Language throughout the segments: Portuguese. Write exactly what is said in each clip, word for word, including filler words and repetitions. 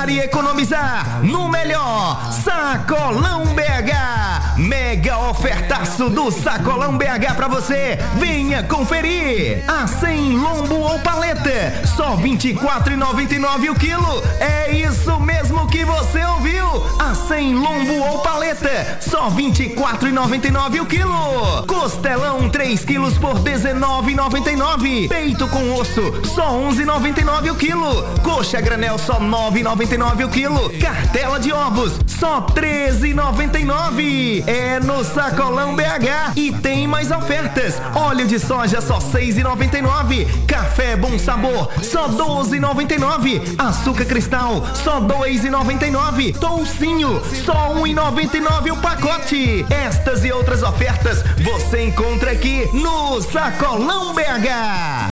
ganhar e economizar no melhor Sacolão B H. Mega ofertaço do Sacolão B H pra você. Venha conferir. A cem lombo ou paleta, só vinte e quatro reais e noventa e nove centavos o quilo. É isso mesmo que você ouviu. A cem lombo ou paleta, só vinte e quatro reais e noventa e nove centavos o quilo. Costelão três quilos por dezenove reais e noventa e nove centavos. Peito com osso, só onze reais e noventa e nove centavos o quilo. Coxa granel, só nove reais e noventa e nove centavos o quilo. Cartela de ovos, só treze reais e noventa e nove centavos. É no Sacolão B H. E tem mais ofertas. Óleo de soja, só seis reais e noventa e nove centavos. Café Bom Sabor, só doze reais e noventa e nove centavos. Açúcar Cristal, só dois reais e noventa e nove centavos. Toucinho, só um real e noventa e nove centavos o pacote. Estas e outras ofertas você encontra aqui no Sacolão B H.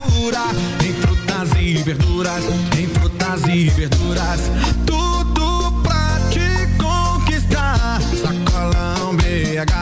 Em frutas e verduras, em frutas e verduras, tudo pra te conquistar. Sacolão B H.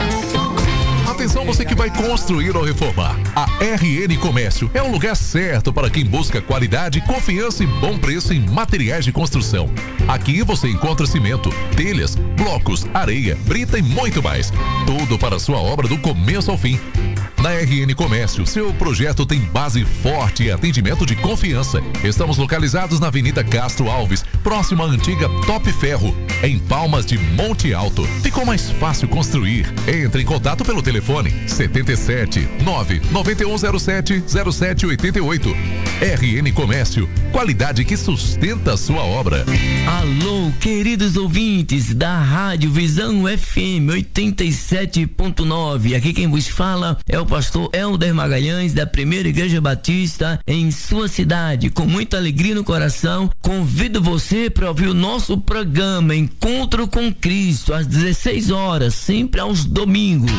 Atenção, você que vai construir ou reformar. A R N Comércio é o lugar certo para quem busca qualidade, confiança e bom preço em materiais de construção. Aqui você encontra cimento, telhas, blocos, areia, brita e muito mais. Tudo para a sua obra do começo ao fim. Na R N Comércio, seu projeto tem base forte e atendimento de confiança. Estamos localizados na Avenida Castro Alves, próximo à antiga Top Ferro, em Palmas de Monte Alto. Ficou mais fácil construir. Entre em contato pelo telefone setenta e sete, nove nove um zero sete, zero sete oito oito. R N Comércio, qualidade que sustenta a sua obra. Alô, queridos ouvintes da Rádio Visão F M oitenta e sete ponto nove. Aqui quem vos fala é o pastor Helder Magalhães, da Primeira Igreja Batista em sua cidade. Com muita alegria no coração, convido você para ouvir o nosso programa Encontro com Cristo às dezesseis horas, sempre aos domingos.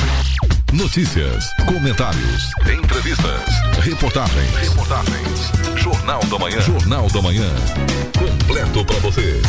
Notícias, comentários, entrevistas, reportagens, reportagens. Jornal da Manhã. Jornal da Manhã. Completo para você.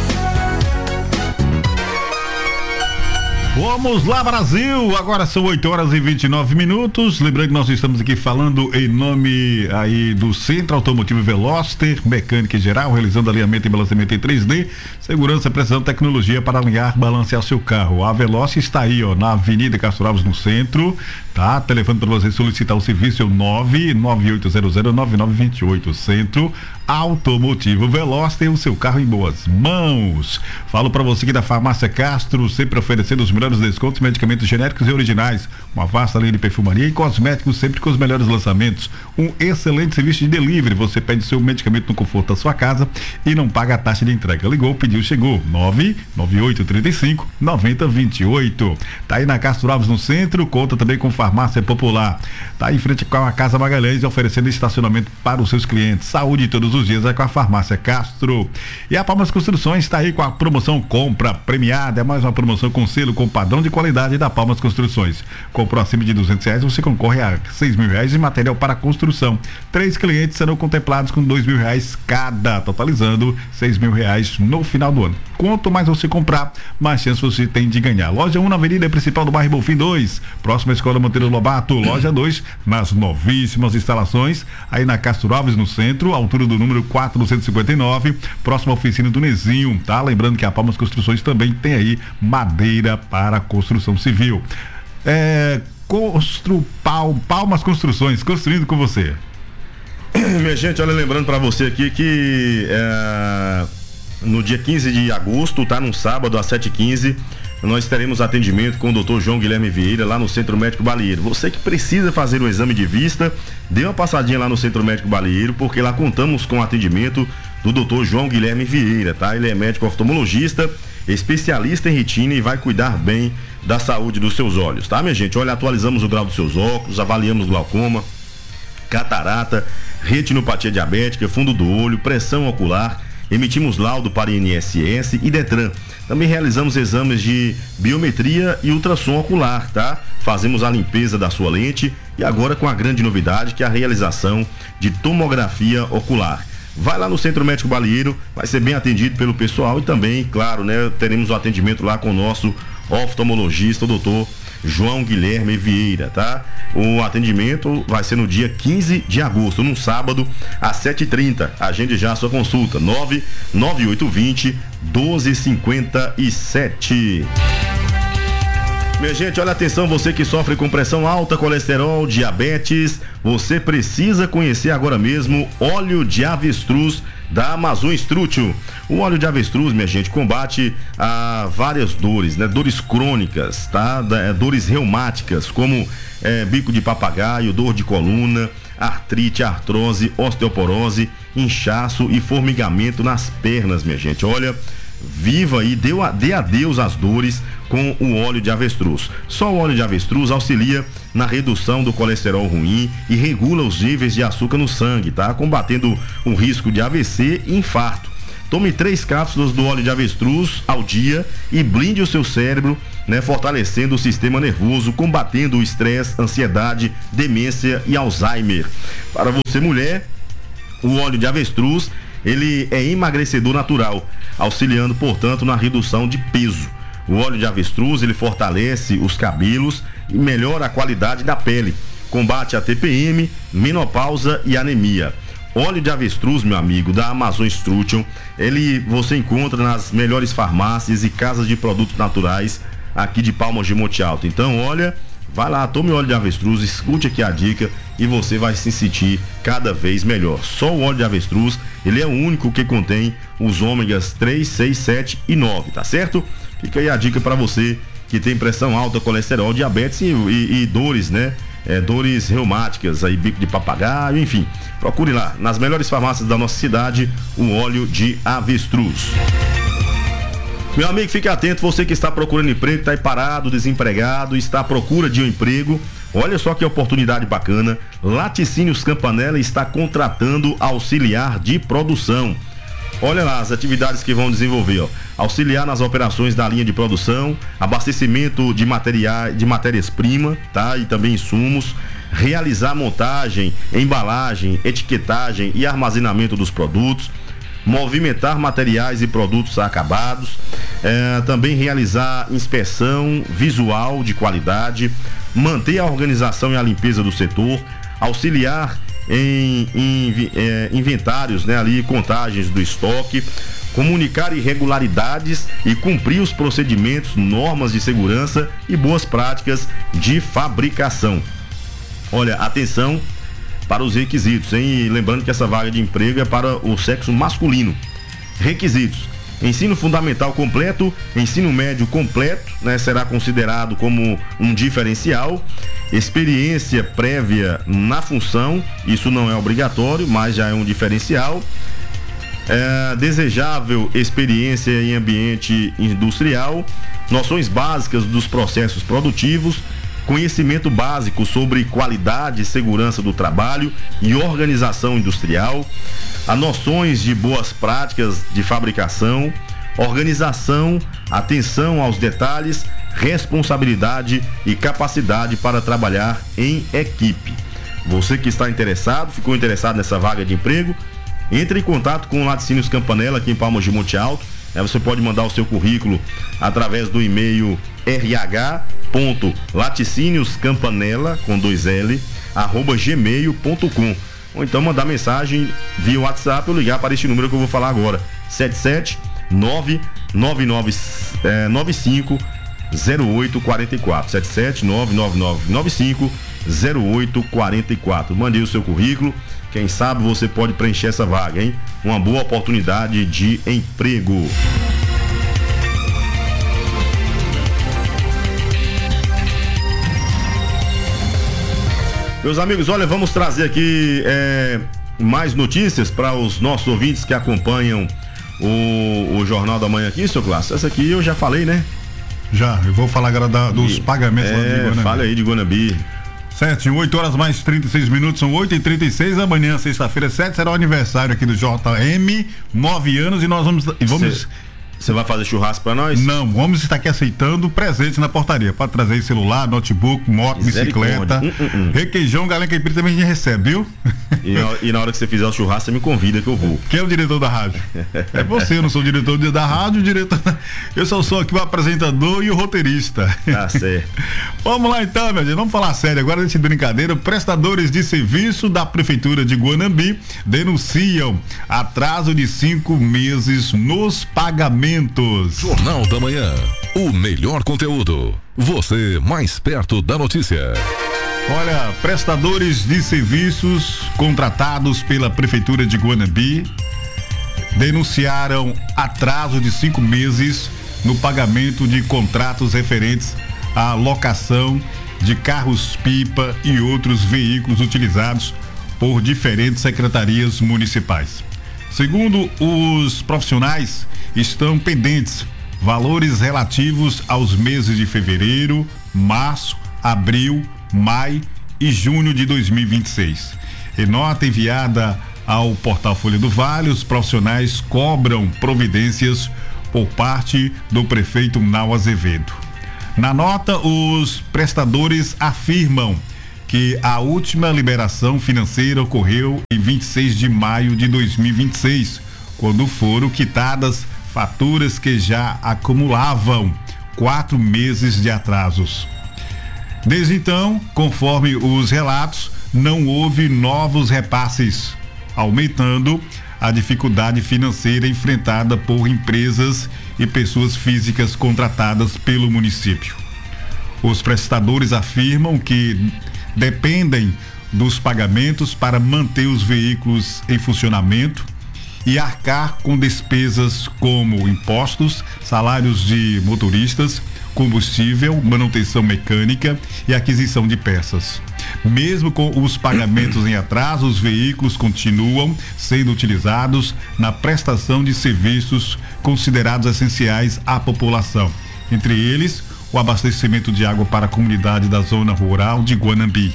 Vamos lá, Brasil! Agora são oito horas e vinte e nove minutos. Lembrando que nós estamos aqui falando em nome aí do Centro Automotivo Veloster, mecânica em geral, realizando alinhamento e balanceamento em três D, segurança, precisão, tecnologia para alinhar, balancear seu carro. A Veloster está aí, ó, na Avenida Castro Alves, no centro, tá? Telefone para você solicitar o serviço é o nove nove oito zero zero nove nove dois oito. Centro Automotivo Veloster, o seu carro em boas mãos. Falo para você que da Farmácia Castro, sempre oferecendo os melhores descontos, medicamentos genéricos e originais, uma vasta linha de perfumaria e cosméticos, sempre com os melhores lançamentos. Um excelente serviço de delivery. Você pede seu medicamento no conforto da sua casa e não paga a taxa de entrega. Ligou, pediu, chegou. nove nove oito três cinco nove zero dois oito. Tá aí na Castro Alves, no centro. Conta também com Farmácia Popular. Tá aí em frente com a Casa Magalhães, oferecendo estacionamento para os seus clientes. Saúde todos os dias é com a Farmácia Castro. E a Palmas Construções está aí com a promoção Compra Premiada. É mais uma promoção com selo com padrão de qualidade da Palmas Construções. Comprou acima de duzentos reais, você concorre a seis mil reais de material para construção. Três clientes serão contemplados com dois mil reais cada, totalizando seis mil reais no final do ano. Quanto mais você comprar, mais chance você tem de ganhar. Loja um na Avenida Principal do bairro Bonfim dois, próxima à Escola Monteiro Lobato. Loja dois, nas novíssimas instalações, aí na Castro Alves, no centro, altura do número quatrocentos e cinquenta e nove, próxima à oficina do Nezinho, tá? Lembrando que a Palmas Construções também tem aí madeira para construção civil. É, Constru Pal, Palmas Construções, construindo com você. Minha gente, olha, lembrando para você aqui que é, no dia quinze de agosto, tá? Num sábado, às sete e quinze, nós teremos atendimento com o doutor João Guilherme Vieira, lá no Centro Médico Balieiro. Você que precisa fazer um exame de vista, dê uma passadinha lá no Centro Médico Balieiro, porque lá contamos com o atendimento do doutor João Guilherme Vieira, tá? Ele é médico oftalmologista, especialista em retina e vai cuidar bem da saúde dos seus olhos, tá, minha gente? Olha, atualizamos o grau dos seus óculos, avaliamos glaucoma, catarata, retinopatia diabética, fundo do olho, pressão ocular, emitimos laudo para I N S S e Detran. Também realizamos exames de biometria e ultrassom ocular, tá? Fazemos a limpeza da sua lente e agora com a grande novidade que é a realização de tomografia ocular. Vai lá no Centro Médico Balieiro, vai ser bem atendido pelo pessoal e também, claro, né, teremos o atendimento lá com o nosso oftalmologista, o doutor João Guilherme Vieira, tá? O atendimento vai ser no dia quinze de agosto, num sábado, às sete e trinta. Agende já a sua consulta, nove nove oito dois zero, doze cinquenta e sete. Minha gente, olha atenção, você que sofre com pressão alta, colesterol, diabetes, você precisa conhecer agora mesmo óleo de avestruz da Amazon Strútil. O óleo de avestruz, minha gente, combate a várias dores, né? Dores crônicas, tá? Da, dores reumáticas, como é, bico de papagaio, dor de coluna, artrite, artrose, osteoporose, inchaço e formigamento nas pernas, minha gente. Olha, viva e dê, dê adeus às dores com o óleo de avestruz. Só o óleo de avestruz auxilia na redução do colesterol ruim e regula os níveis de açúcar no sangue, tá? Combatendo o risco de A V C e infarto. Tome três cápsulas do óleo de avestruz ao dia e blinde o seu cérebro, né? Fortalecendo o sistema nervoso, combatendo o estresse, ansiedade, demência e Alzheimer. Para você, mulher, o óleo de avestruz, ele é emagrecedor natural, auxiliando, portanto, na redução de peso. O óleo de avestruz, ele fortalece os cabelos e melhora a qualidade da pele, combate a T P M, menopausa e anemia. Óleo de avestruz, meu amigo, da Amazon Strútil, ele você encontra nas melhores farmácias e casas de produtos naturais aqui de Palmas de Monte Alto. Então, olha, vai lá, tome óleo de avestruz, escute aqui a dica e você vai se sentir cada vez melhor. Só o óleo de avestruz, ele é o único que contém os ômegas três, seis, sete e nove, tá certo? Fica aí a dica para você que tem pressão alta, colesterol, diabetes e, e, e dores, né? É, dores reumáticas, aí bico de papagaio, enfim. Procure lá, nas melhores farmácias da nossa cidade, o óleo de avestruz. Meu amigo, fique atento, você que está procurando emprego, está aí parado, desempregado, está à procura de um emprego. Olha só que oportunidade bacana. Laticínios Campanella está contratando auxiliar de produção. Olha lá as atividades que vão desenvolver, ó. Auxiliar nas operações da linha de produção, abastecimento de materiais, de matérias-primas, tá? E também insumos, realizar montagem, embalagem, etiquetagem e armazenamento dos produtos, movimentar materiais e produtos acabados, é, também realizar inspeção visual de qualidade, manter a organização e a limpeza do setor, auxiliar em, em é, inventários, né, ali, contagens do estoque, comunicar irregularidades e cumprir os procedimentos, normas de segurança e boas práticas de fabricação. Olha, atenção para os requisitos, hein? E lembrando que essa vaga de emprego é para o sexo masculino. Requisitos: ensino fundamental completo, ensino médio completo, né? Será considerado como um diferencial. Experiência prévia na função, isso não é obrigatório, mas já é um diferencial. É desejável experiência em ambiente industrial, noções básicas dos processos produtivos, conhecimento básico sobre qualidade e segurança do trabalho e organização industrial, a noções de boas práticas de fabricação, organização, atenção aos detalhes, responsabilidade e capacidade para trabalhar em equipe. Você que está interessado, ficou interessado nessa vaga de emprego, entre em contato com o Laticínios Campanella aqui em Palmas de Monte Alto. É, você pode mandar o seu currículo através do e-mail r h ponto laticínios campanella com dois L arroba gmail ponto com, ou então mandar mensagem via WhatsApp ou ligar para este número que eu vou falar agora, sete sete nove nove nove nove cinco zero oito quatro quatro, sete sete nove nove nove nove cinco zero oito quatro quatro. Mande o seu currículo, quem sabe você pode preencher essa vaga, hein? Uma boa oportunidade de emprego. Meus amigos, olha, vamos trazer aqui é, mais notícias para os nossos ouvintes que acompanham o, o Jornal da Manhã aqui, seu Clássico. Essa aqui eu já falei, né? Já, eu vou falar agora da, dos e, pagamentos é, lá de Guanabi. Fala aí de Guanabi. Sete, oito horas mais trinta e seis minutos, são oito e trinta e seis. Amanhã, sexta-feira, sete, será o aniversário aqui do J M, nove anos, e nós vamos. E vamos Você vai fazer churrasco pra nós? Não, o homem está aqui aceitando presente na portaria, para trazer celular, notebook, moto, bicicleta, hum, hum, hum. requeijão, galinha caipira também a gente recebe, viu? E na, e na hora que você fizer o churrasco, você me convida que eu vou. Quem é o diretor da rádio? É você, eu não sou o diretor da rádio, o diretor... eu só sou aqui o apresentador e o roteirista. Tá certo. Vamos lá então, meu gente, vamos falar sério agora desse brincadeira. Prestadores de serviço da Prefeitura de Guanambi denunciam atraso de cinco meses nos pagamentos. Jornal da Manhã, o melhor conteúdo, você mais perto da notícia. Olha, prestadores de serviços contratados pela Prefeitura de Guanambi denunciaram atraso de cinco meses no pagamento de contratos referentes à locação de carros-pipa e outros veículos utilizados por diferentes secretarias municipais. Segundo os profissionais, estão pendentes valores relativos aos meses de fevereiro, março, abril, maio e junho de dois mil e vinte e seis. Em nota enviada ao portal Folha do Vale, os profissionais cobram providências por parte do prefeito Nau Azevedo. Na nota, os prestadores afirmam que a última liberação financeira ocorreu em vinte e seis de maio de dois mil e vinte e seis, quando foram quitadas faturas que já acumulavam quatro meses de atrasos. Desde então, conforme os relatos, não houve novos repasses, aumentando a dificuldade financeira enfrentada por empresas e pessoas físicas contratadas pelo município. Os prestadores afirmam que dependem dos pagamentos para manter os veículos em funcionamento e arcar com despesas como impostos, salários de motoristas, combustível, manutenção mecânica e aquisição de peças. Mesmo com os pagamentos em atraso, os veículos continuam sendo utilizados na prestação de serviços considerados essenciais à população, entre eles o abastecimento de água para a comunidade da zona rural de Guanambi.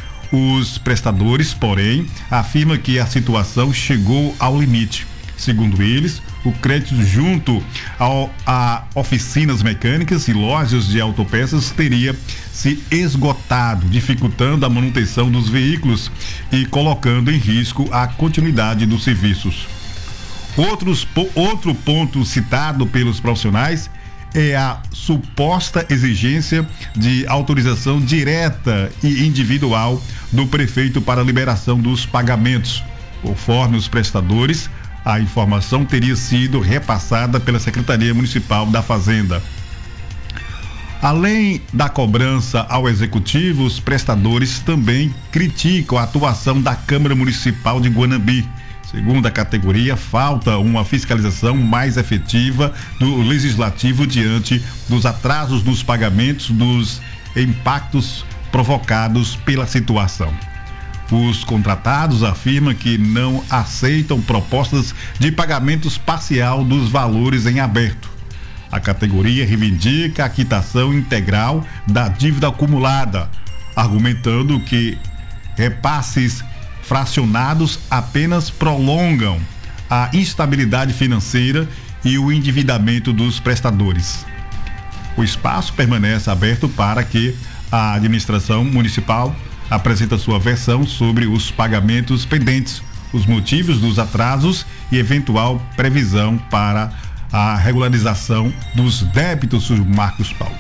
Os prestadores, porém, afirmam que a situação chegou ao limite. Segundo eles, o crédito junto ao, a oficinas mecânicas e lojas de autopeças teria se esgotado, dificultando a manutenção dos veículos e colocando em risco a continuidade dos serviços. Outros, outro ponto citado pelos profissionais é a suposta exigência de autorização direta e individual do prefeito para a liberação dos pagamentos. Conforme os prestadores, a informação teria sido repassada pela Secretaria Municipal da Fazenda. Além da cobrança ao Executivo, os prestadores também criticam a atuação da Câmara Municipal de Guanambi. Segundo a categoria, falta uma fiscalização mais efetiva do Legislativo diante dos atrasos nos pagamentos dos impactos provocados pela situação. Os contratados afirmam que não aceitam propostas de pagamentos parcial dos valores em aberto. A categoria reivindica a quitação integral da dívida acumulada, argumentando que repasses fracionados apenas prolongam a instabilidade financeira e o endividamento dos prestadores. O espaço permanece aberto para que a administração municipal apresente sua versão sobre os pagamentos pendentes, os motivos dos atrasos e eventual previsão para a regularização dos débitos do Marcos Paulo.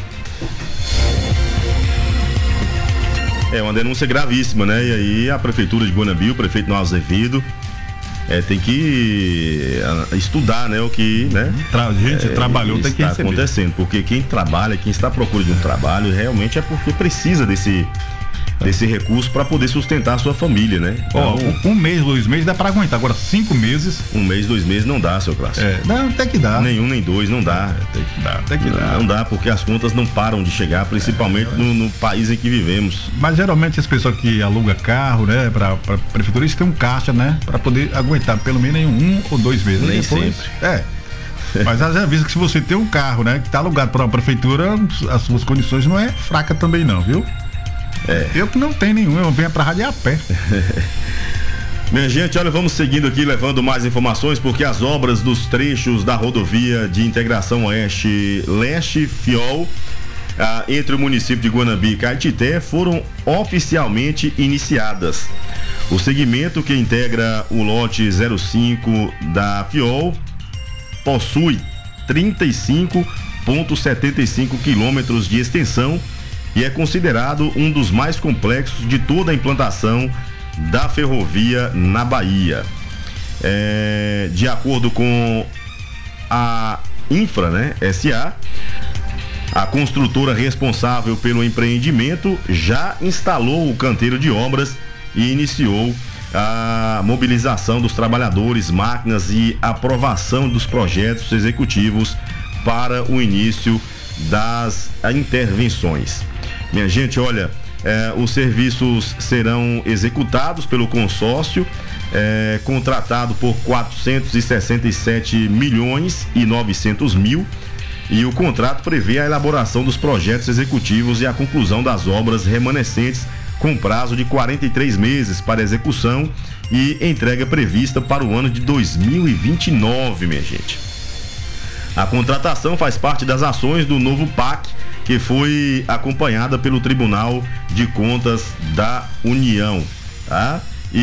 É uma denúncia gravíssima, né? E aí a Prefeitura de Guanambi, o prefeito Nau Azevedo, é, tem que uh, estudar, né? O que, né? Tra- gente, é, trabalhou, tem que está receber. acontecendo, porque quem trabalha, quem está à procura de um trabalho, realmente é porque precisa desse desse recurso para poder sustentar a sua família, né? Então, oh, um mês, dois meses dá para aguentar, agora cinco meses... Um mês, dois meses não dá, seu Clássico. É, não, tem que dar. Nenhum, nem dois, não dá. É, tem que dar, tem que não, dar. Não dá, porque as contas não param de chegar, principalmente é, no, no país em que vivemos. Mas geralmente as pessoas que alugam carro, né, para pra prefeitura, eles têm um caixa, né, para poder aguentar pelo menos em um ou dois meses. Nem depois, sempre. É. Mas já avisa que se você tem um carro, né, que tá alugado para uma prefeitura, as suas condições não é fraca também não, viu? É. Eu que não tenho nenhum, eu venho pra rádio a pé. Minha gente, olha, vamos seguindo aqui, levando mais informações, porque as obras dos trechos da rodovia de integração Oeste-Leste-Fiol, ah, entre o município de Guanambi e Caetité, foram oficialmente iniciadas. O segmento que integra o lote zero cinco da Fiol possui trinta e cinco vírgula setenta e cinco quilômetros de extensão e é considerado um dos mais complexos de toda a implantação da ferrovia na Bahia. É, de acordo com a Infra, né, S A, a construtora responsável pelo empreendimento já instalou o canteiro de obras e iniciou a mobilização dos trabalhadores, máquinas e aprovação dos projetos executivos para o início das intervenções. Minha gente, olha, eh, os serviços serão executados pelo consórcio, eh, contratado por quatrocentos e sessenta e sete milhões e novecentos mil, e o contrato prevê a elaboração dos projetos executivos e a conclusão das obras remanescentes com prazo de quarenta e três meses para execução e entrega prevista para o ano de dois mil e vinte e nove, minha gente. A contratação faz parte das ações do novo P A C, que foi acompanhada pelo Tribunal de Contas da União, tá?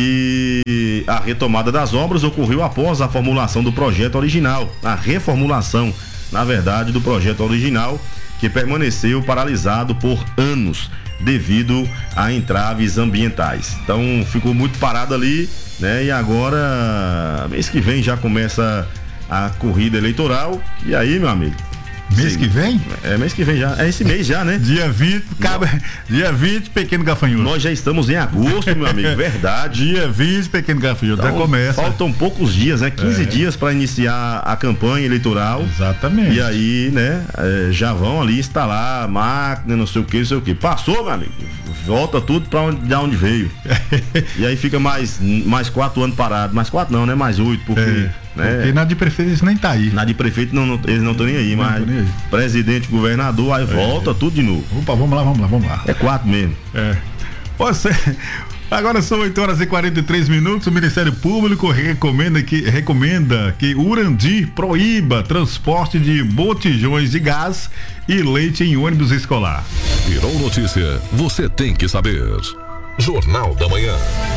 E a retomada das obras ocorreu após a formulação do projeto original, a reformulação, na verdade, do projeto original, que permaneceu paralisado por anos devido a entraves ambientais. Então ficou muito parado ali, né? E agora, mês que vem já começa a corrida eleitoral. E aí, meu amigo? Mês Sim. que vem? É mês que vem já. É esse mês já, né? Dia vinte, cabe, dia vinte, pequeno gafanhoto. Nós já estamos em agosto, meu amigo. Verdade. Dia vinte, pequeno gafanhoto. Então, já começa. Faltam poucos dias, né? quinze É. dias para iniciar a campanha eleitoral. Exatamente. E aí, né? é, já vão ali instalar máquina, não sei o que, não sei o que. Passou, meu amigo. Volta tudo para onde, de onde veio. E aí fica mais, mais quatro anos parado. Mais quatro não, né? Mais oito, porque. É, né? porque nada de prefeito nem tá aí. Na de prefeito, não, não, eles não estão nem aí, Não mas tão nem aí. presidente, governador, aí volta tudo de novo. Opa, vamos lá, vamos lá, vamos lá. É quatro mesmo. É. Você, agora são oito horas e quarenta e três minutos. O Ministério Público recomenda que, recomenda que Urandi proíba transporte de botijões de gás e leite em ônibus escolar. Virou notícia, você tem que saber. Jornal da Manhã.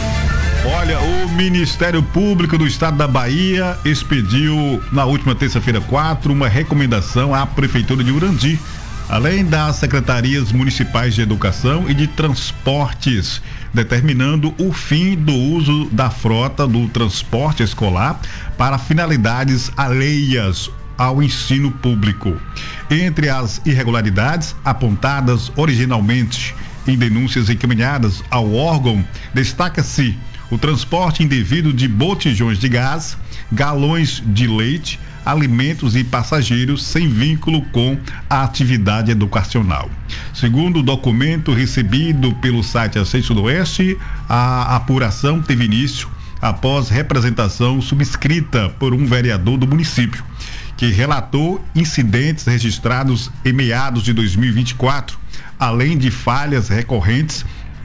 Olha, o Ministério Público do Estado da Bahia expediu na última terça-feira quatro uma recomendação à Prefeitura de Urandi, além das secretarias municipais de educação e de transportes, determinando o fim do uso da frota do transporte escolar para finalidades alheias ao ensino público. Entre as irregularidades apontadas originalmente em denúncias encaminhadas ao órgão, destaca-se o transporte indevido de botijões de gás, galões de leite, alimentos e passageiros sem vínculo com a atividade educacional. Segundo o documento recebido pelo site Acém Sudoeste, a apuração teve início após representação subscrita por um vereador do município, que relatou incidentes registrados em meados de dois mil e vinte e quatro, além de falhas recorrentes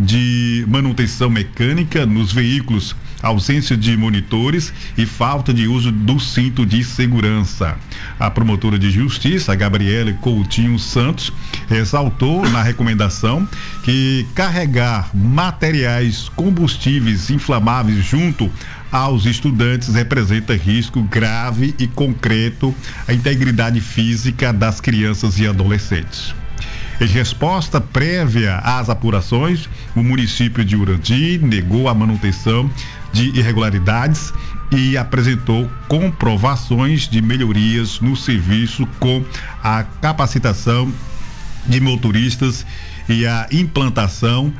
de manutenção mecânica nos veículos, ausência de monitores e falta de uso do cinto de segurança. A promotora de justiça, Gabriela Coutinho Santos, ressaltou na recomendação que carregar materiais combustíveis inflamáveis junto aos estudantes representa risco grave e concreto à integridade física das crianças e adolescentes. Em resposta prévia às apurações, o município de Urandi negou a manutenção de irregularidades e apresentou comprovações de melhorias no serviço com a capacitação de motoristas e a implantação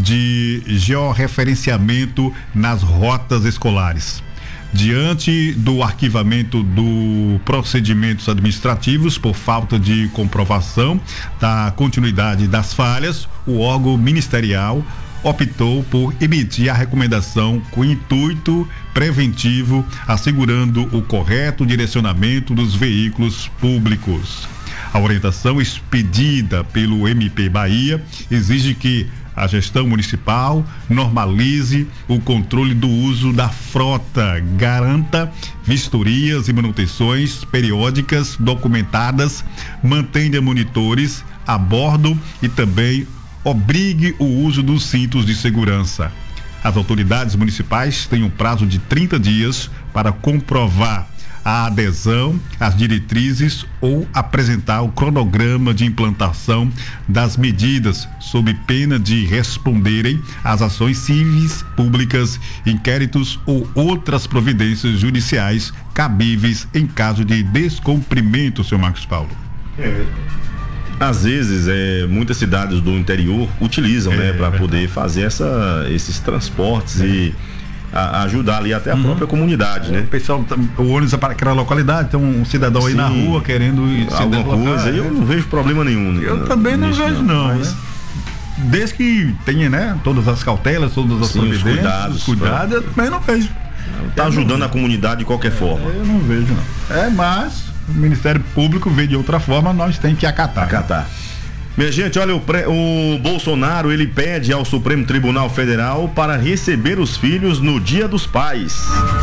de georreferenciamento nas rotas escolares. Diante do arquivamento dos procedimentos administrativos por falta de comprovação da continuidade das falhas, o órgão ministerial optou por emitir a recomendação com intuito preventivo, assegurando o correto direcionamento dos veículos públicos. A orientação expedida pelo M P Bahia exige que a gestão municipal normalize o controle do uso da frota, garanta vistorias e manutenções periódicas documentadas, mantenha monitores a bordo e também obrigue o uso dos cintos de segurança. As autoridades municipais têm um prazo de trinta dias para comprovar a adesão às diretrizes ou apresentar o cronograma de implantação das medidas, sob pena de responderem às ações civis públicas, inquéritos ou outras providências judiciais cabíveis em caso de descumprimento, senhor Marcos Paulo. É. Às vezes, é, muitas cidades do interior utilizam, é, né, para poder fazer essa, esses transportes é. e a, ajudar ali até a uhum. própria comunidade, né? O pessoal, o ônibus é para aquela localidade, tem um cidadão Sim, aí na rua querendo alguma coisa, é. eu não vejo problema nenhum. Eu né, também não vejo não, não mas... né? Desde que tenha, né, todas as cautelas, todas as Sim, providências, os cuidados, os cuidados pra... eu também não vejo. Tá ajudando não... a comunidade de qualquer é, forma. Eu não vejo não. É, mas o Ministério Público vê de outra forma, nós temos que acatar. Acatar. Minha gente, olha, o, pré, o Bolsonaro, ele pede ao Supremo Tribunal Federal para receber os filhos no Dia dos Pais.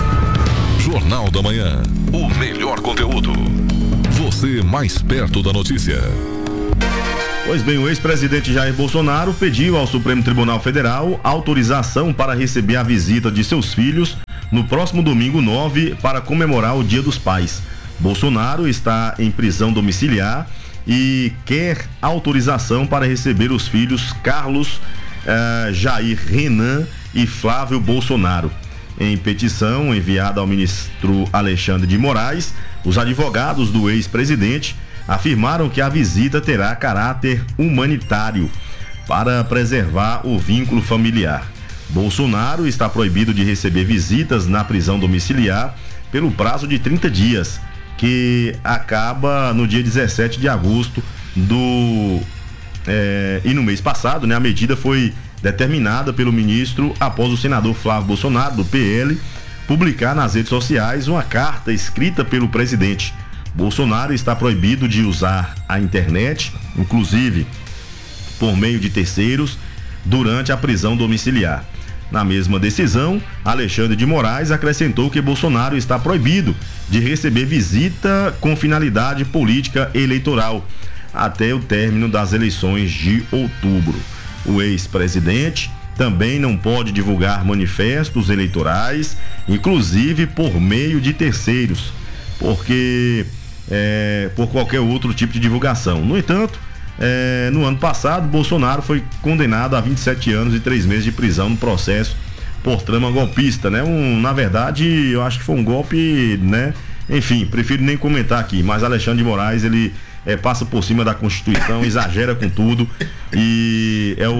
Jornal da Manhã, o melhor conteúdo. Você mais perto da notícia. Pois bem, o ex-presidente Jair Bolsonaro pediu ao Supremo Tribunal Federal autorização para receber a visita de seus filhos no próximo domingo nove para comemorar o Dia dos Pais. Bolsonaro está em prisão domiciliar e quer autorização para receber os filhos Carlos, eh, Jair Renan e Flávio Bolsonaro. Em petição enviada ao ministro Alexandre de Moraes, os advogados do ex-presidente afirmaram que a visita terá caráter humanitário para preservar o vínculo familiar. Bolsonaro está proibido de receber visitas na prisão domiciliar pelo prazo de trinta dias, que acaba no dia dezessete de agosto do é, e no mês passado, né, a medida foi determinada pelo ministro após o senador Flávio Bolsonaro, do P L, publicar nas redes sociais uma carta escrita pelo presidente. Bolsonaro está proibido de usar a internet, inclusive por meio de terceiros, durante a prisão domiciliar. Na mesma decisão, Alexandre de Moraes acrescentou que Bolsonaro está proibido de receber visita com finalidade política eleitoral até o término das eleições de outubro. O ex-presidente também não pode divulgar manifestos eleitorais, inclusive por meio de terceiros, porque é, por qualquer outro tipo de divulgação. No entanto, É, no ano passado, Bolsonaro foi condenado a vinte e sete anos e três meses de prisão no processo por trama golpista, né? Um, na verdade, eu acho que foi um golpe, né? Enfim, prefiro nem comentar aqui, mas Alexandre de Moraes, ele é, passa por cima da Constituição, exagera com tudo e é o,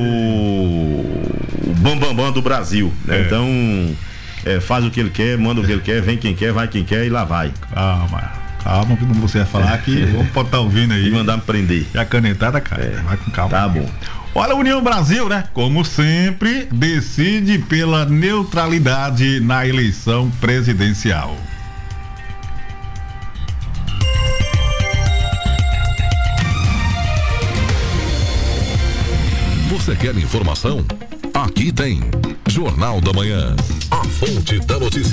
o bambambam bam, bam do Brasil, né? É. Então, é, faz o que ele quer, manda o que ele quer, vem quem quer, vai quem quer e lá vai. Calma. Calma, que você vai falar que vamos pode estar ouvindo aí. E mandar me prender. E a canetada, cara. É. Vai com calma. Tá bom. Olha, a União Brasil, né? Como sempre, decide pela neutralidade na eleição presidencial. Você quer informação? Aqui tem. Jornal da Manhã. A fonte da notícia.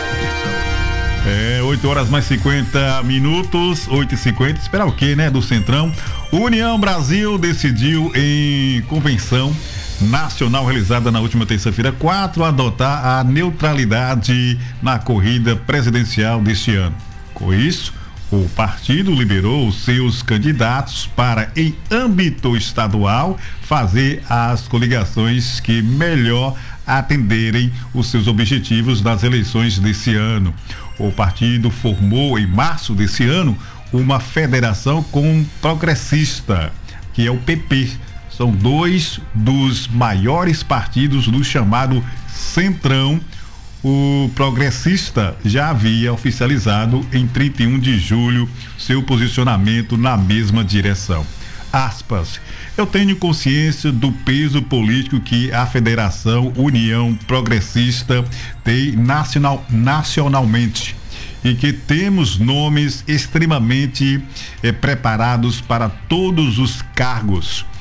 É, oito horas mais cinquenta minutos, oito e cinquenta, esperar o quê, né? Do Centrão. União Brasil decidiu em convenção nacional realizada na última terça-feira quatro adotar a neutralidade na corrida presidencial deste ano. Com isso, o partido liberou os seus candidatos para, em âmbito estadual, fazer as coligações que melhor atenderem os seus objetivos nas eleições desse ano. O partido formou em março desse ano uma federação com um progressista, que é o P P. São dois dos maiores partidos do chamado Centrão. O progressista já havia oficializado em trinta e um de julho seu posicionamento na mesma direção. Aspas. Eu tenho consciência do peso político que a Federação União Progressista tem nacional, nacionalmente e que temos nomes extremamente eh, preparados para todos os cargos.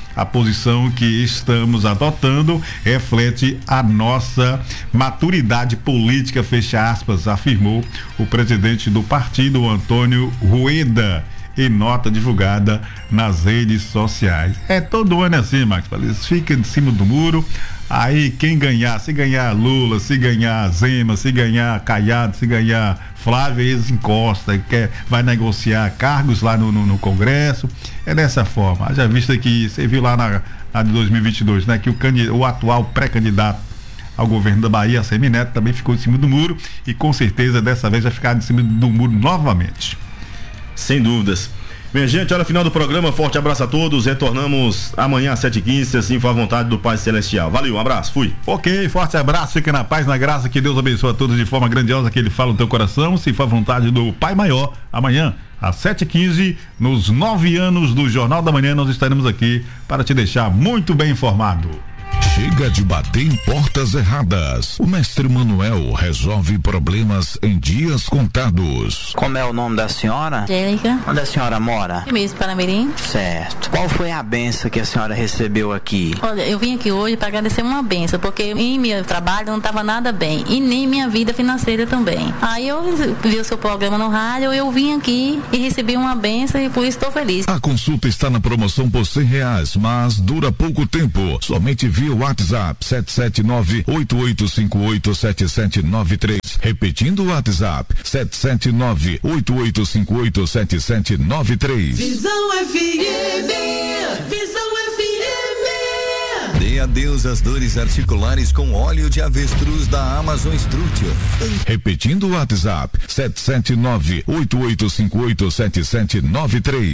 a posição que estamos adotando reflete a nossa maturidade política, fecha aspas, afirmou o presidente do partido, Antônio Rueda, em nota divulgada nas redes sociais. É todo ano assim, Max, eles ficam em cima do muro, aí quem ganhar, se ganhar Lula, se ganhar Zema, se ganhar Caiado, se ganhar Flávio, eles encostam, quer, vai negociar cargos lá no, no, no Congresso, é dessa forma. Já visto que você viu lá na, na de dois mil e vinte e dois, né, que o, o atual pré-candidato ao governo da Bahia, Semineto, também ficou em cima do muro e com certeza dessa vez vai ficar em cima do muro novamente. Sem dúvidas. Minha gente, olha, final do programa, forte abraço a todos, retornamos amanhã às sete e quinze, se assim for a vontade do Pai Celestial. Valeu, um abraço, fui. Ok, forte abraço, fica na paz, na graça, que Deus abençoe a todos de forma grandiosa, que Ele fala no teu coração, se for a vontade do Pai Maior, amanhã às sete e quinze, nos nove anos do Jornal da Manhã, nós estaremos aqui para te deixar muito bem informado. Chega de bater em portas erradas. O mestre Manuel resolve problemas em dias contados. Como é o nome da senhora? Angélica. Onde a senhora mora? Mesmo Panamirim. Certo. Qual foi a benção que a senhora recebeu aqui? Olha, eu vim aqui hoje para agradecer uma benção, porque em meu trabalho não estava nada bem, e nem minha vida financeira também. Aí eu vi o seu programa no rádio, eu vim aqui e recebi uma benção e por isso estou feliz. A consulta está na promoção por cem reais, mas dura pouco tempo. Somente via WhatsApp sete sete nove, oito oito cinco oito, sete sete nove três. Repetindo o WhatsApp sete sete nove, oito oito cinco oito, sete sete nove três. Visão F M, Visão F M. Dê adeus às dores articulares com óleo de avestruz da Amazon Structure. Repetindo o WhatsApp sete sete nove, oito oito cinco oito, sete sete nove três.